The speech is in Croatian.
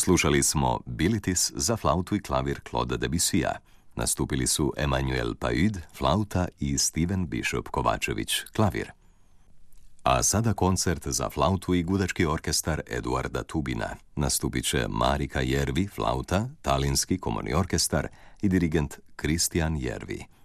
Slušali smo Bilitis za flautu i klavir Claude Debussya. Nastupili su Emmanuel Paud, flauta i Steven Bishop Kovačević, klavir. A sada koncert za flautu i gudački orkestar Eduarda Tubina. Nastupit će Marika Järvi, flauta, Talijanski komorni orkestar i dirigent Kristijan Järvi.